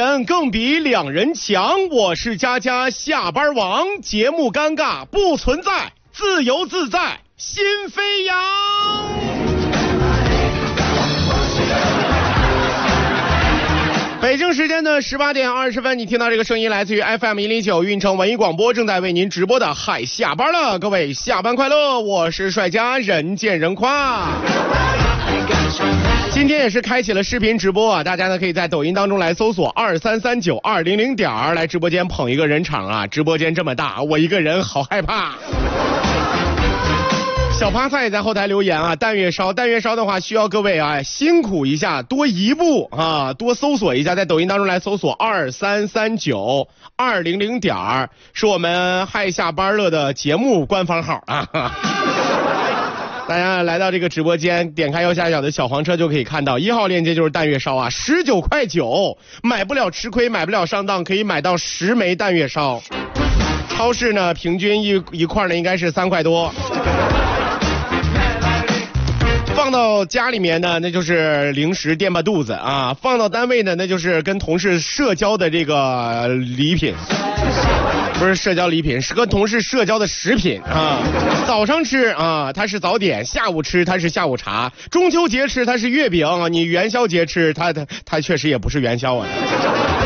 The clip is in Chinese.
人，更比两人强。我是佳佳下班王，节目尴尬不存在，自由自在心飞扬。北京时间的18点20分，你听到这个声音来自于 FM109 运城文艺广播，正在为您直播的嗨下班了，各位下班快乐，我是帅家人见人夸。今天也是开启了视频直播啊，大家呢可以在抖音当中来搜索2339200点来直播间捧一个人场啊，直播间这么大，我一个人好害怕。小趴菜也在后台留言啊，蛋月烧的话需要各位啊辛苦一下，多一步啊，多搜索一下，在抖音当中来搜索2339200点是我们嗨下班了的节目官方号啊。大家来到这个直播间，点开右下角的小黄车就可以看到1号链接就是蛋月烧啊，19.9块，买不了吃亏，买不了上当，可以买到10枚蛋月烧。超市呢平均一块呢应该是3块多。放到家里面呢，那就是零食垫吧肚子啊；放到单位呢，那就是跟同事社交的这个礼品，不是社交礼品，是跟同事社交的食品啊。早上吃啊，它是早点；下午吃，它是下午茶；中秋节吃，它是月饼；你元宵节吃，它确实也不是元宵啊。